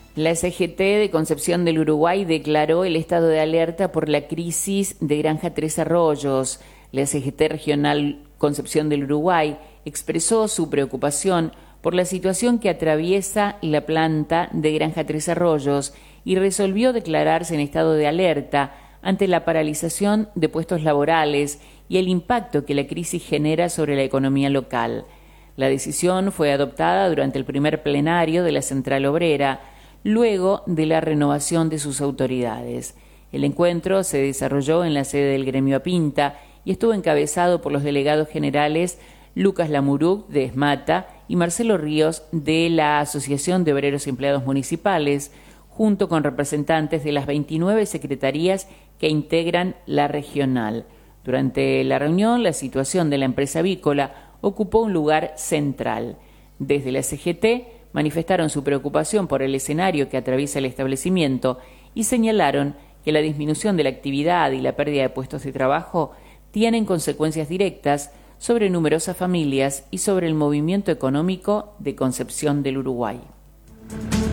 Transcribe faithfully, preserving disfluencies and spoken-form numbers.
La C G T de Concepción del Uruguay declaró el estado de alerta por la crisis de Granja Tres Arroyos. La C G T Regional Concepción del Uruguay expresó su preocupación por la situación que atraviesa la planta de Granja Tres Arroyos y resolvió declararse en estado de alerta ante la paralización de puestos laborales y el impacto que la crisis genera sobre la economía local. La decisión fue adoptada durante el primer plenario de la Central Obrera, luego de la renovación de sus autoridades. El encuentro se desarrolló en la sede del gremio Apinta y estuvo encabezado por los delegados generales Lucas Lamuruc, de ESMATA, y Marcelo Ríos, de la Asociación de Obreros y Empleados Municipales, junto con representantes de las veintinueve secretarías que integran la regional. Durante la reunión, la situación de la empresa avícola ocupó un lugar central. Desde la C G T manifestaron su preocupación por el escenario que atraviesa el establecimiento y señalaron que la disminución de la actividad y la pérdida de puestos de trabajo tienen consecuencias directas sobre numerosas familias y sobre el movimiento económico de Concepción del Uruguay.